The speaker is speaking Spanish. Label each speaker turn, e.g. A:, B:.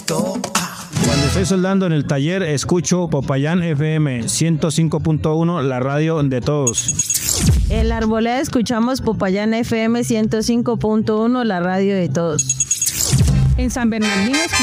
A: Cuando estoy soldando en el taller, escucho Popayán FM 105.1, la radio de todos.
B: En la arboleda escuchamos Popayán FM 105.1, la radio de todos.
C: En San Bernardino